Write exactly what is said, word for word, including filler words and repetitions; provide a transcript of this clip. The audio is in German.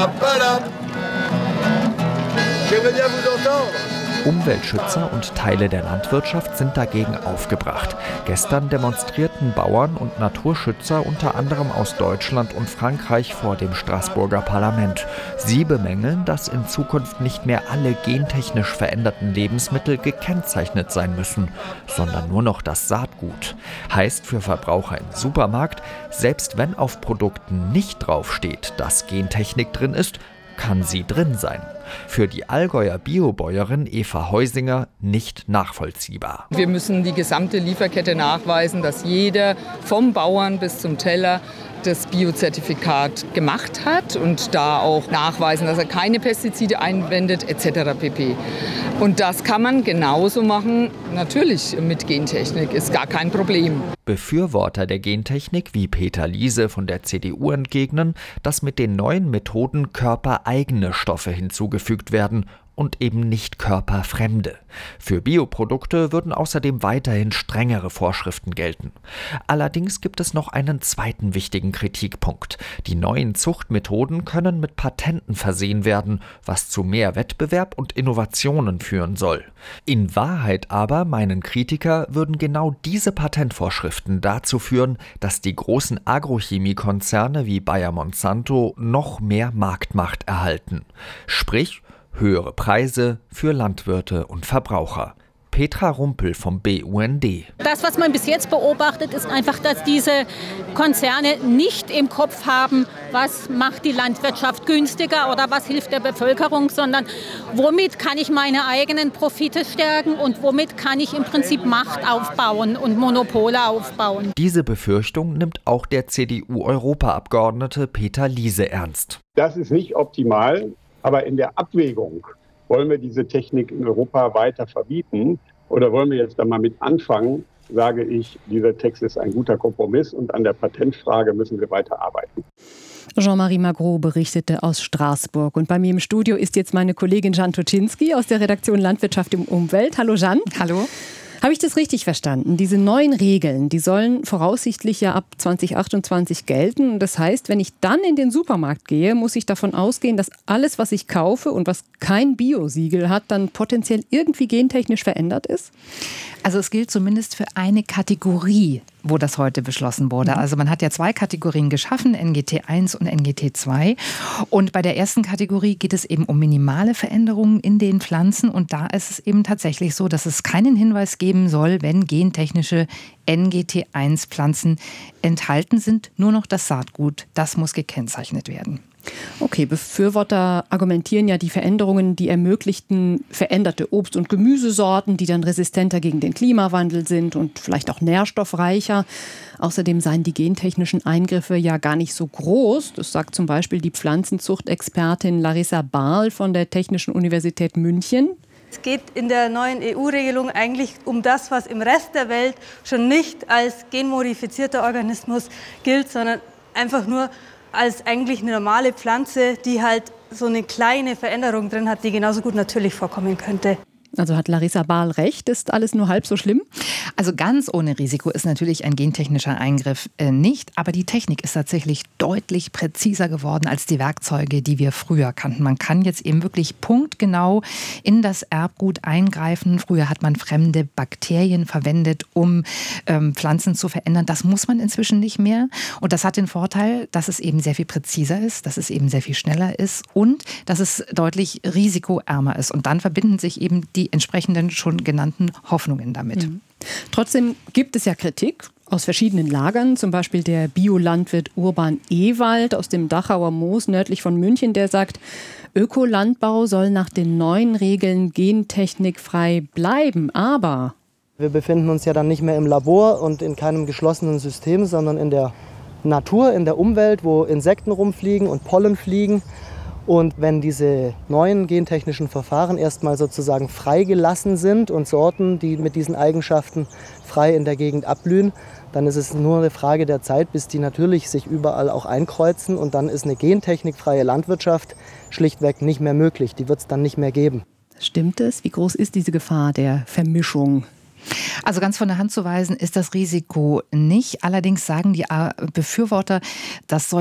Padam. J'aimerais bien vous entendre. Umweltschützer und Teile der Landwirtschaft sind dagegen aufgebracht. Gestern demonstrierten Bauern und Naturschützer unter anderem aus Deutschland und Frankreich vor dem Straßburger Parlament. Sie bemängeln, dass in Zukunft nicht mehr alle gentechnisch veränderten Lebensmittel gekennzeichnet sein müssen, sondern nur noch das Saatgut. Heißt für Verbraucher im Supermarkt, selbst wenn auf Produkten nicht draufsteht, dass Gentechnik drin ist, kann sie drin sein. Für die Allgäuer Biobäuerin Eva Heusinger nicht nachvollziehbar. Wir müssen die gesamte Lieferkette nachweisen, dass jeder vom Bauern bis zum Teller das Biozertifikat gemacht hat und da auch nachweisen, dass er keine Pestizide einwendet et cetera pp. Und das kann man genauso machen, natürlich mit Gentechnik, ist gar kein Problem. Befürworter der Gentechnik wie Peter Liese von der C D U entgegnen, dass mit den neuen Methoden körpereigene Stoffe hinzugefügt werden und eben nicht körperfremde. Für Bioprodukte würden außerdem weiterhin strengere Vorschriften gelten. Allerdings gibt es noch einen zweiten wichtigen Kritikpunkt. Die neuen Zuchtmethoden können mit Patenten versehen werden, was zu mehr Wettbewerb und Innovationen führen soll. In Wahrheit aber, meinen Kritiker, würden genau diese Patentvorschriften dazu führen, dass die großen Agrochemiekonzerne wie Bayer Monsanto noch mehr Marktmacht erhalten. Sprich, höhere Preise für Landwirte und Verbraucher. Petra Rumpel vom B U N D. Das, was man bis jetzt beobachtet, ist einfach, dass diese Konzerne nicht im Kopf haben, was macht die Landwirtschaft günstiger oder was hilft der Bevölkerung, sondern womit kann ich meine eigenen Profite stärken und womit kann ich im Prinzip Macht aufbauen und Monopole aufbauen. Diese Befürchtung nimmt auch der C D U-Europaabgeordnete Peter Liese ernst. Das ist nicht optimal. Aber in der Abwägung, wollen wir diese Technik in Europa weiter verbieten oder wollen wir jetzt da mal mit anfangen, sage ich, dieser Text ist ein guter Kompromiss und an der Patentfrage müssen wir weiter arbeiten. Jean-Marie Magro berichtete aus Straßburg. Und bei mir im Studio ist jetzt meine Kollegin Jan Toczynski aus der Redaktion Landwirtschaft und Umwelt. Hallo Jan. Hallo. Habe ich das richtig verstanden? Diese neuen Regeln, die sollen voraussichtlich ja ab zwanzig achtundzwanzig gelten. Und das heißt, wenn ich dann in den Supermarkt gehe, muss ich davon ausgehen, dass alles, was ich kaufe und was kein Biosiegel hat, dann potenziell irgendwie gentechnisch verändert ist? Also es gilt zumindest für eine Kategorie, wo das heute beschlossen wurde. Also man hat ja zwei Kategorien geschaffen, N G T eins und N G T zwei. Und bei der ersten Kategorie geht es eben um minimale Veränderungen in den Pflanzen. Und da ist es eben tatsächlich so, dass es keinen Hinweis geben soll, wenn gentechnische N G T eins Pflanzen enthalten sind. Nur noch das Saatgut, das muss gekennzeichnet werden. Okay, Befürworter argumentieren ja, die Veränderungen, die ermöglichten veränderte Obst- und Gemüsesorten, die dann resistenter gegen den Klimawandel sind und vielleicht auch nährstoffreicher. Außerdem seien die gentechnischen Eingriffe ja gar nicht so groß. Das sagt zum Beispiel die Pflanzenzuchtexpertin Larissa Barl von der Technischen Universität München. Es geht in der neuen E U-Regelung eigentlich um das, was im Rest der Welt schon nicht als genmodifizierter Organismus gilt, sondern einfach nur als eigentlich eine normale Pflanze, die halt so eine kleine Veränderung drin hat, die genauso gut natürlich vorkommen könnte. Also hat Larissa Barl recht, ist alles nur halb so schlimm? Also ganz ohne Risiko ist natürlich ein gentechnischer Eingriff äh, nicht, aber die Technik ist tatsächlich deutlich präziser geworden als die Werkzeuge, die wir früher kannten. Man kann jetzt eben wirklich punktgenau in das Erbgut eingreifen. Früher hat man fremde Bakterien verwendet, um ähm, Pflanzen zu verändern. Das muss man inzwischen nicht mehr. Und das hat den Vorteil, dass es eben sehr viel präziser ist, dass es eben sehr viel schneller ist und dass es deutlich risikoärmer ist. Und dann verbinden sich eben die entsprechenden schon genannten Hoffnungen damit. Mhm. Trotzdem gibt es ja Kritik aus verschiedenen Lagern, zum Beispiel der Biolandwirt Urban Ewald aus dem Dachauer Moos nördlich von München, der sagt, Ökolandbau soll nach den neuen Regeln gentechnikfrei bleiben, aber... Wir befinden uns ja dann nicht mehr im Labor und in keinem geschlossenen System, sondern in der Natur, in der Umwelt, wo Insekten rumfliegen und Pollen fliegen. Und wenn diese neuen gentechnischen Verfahren erstmal sozusagen freigelassen sind und Sorten, die mit diesen Eigenschaften frei in der Gegend abblühen, dann ist es nur eine Frage der Zeit, bis die natürlich sich überall auch einkreuzen. Und dann ist eine gentechnikfreie Landwirtschaft schlichtweg nicht mehr möglich. Die wird es dann nicht mehr geben. Stimmt es? Wie groß ist diese Gefahr der Vermischung? Also ganz von der Hand zu weisen ist das Risiko nicht. Allerdings sagen die Befürworter, das soll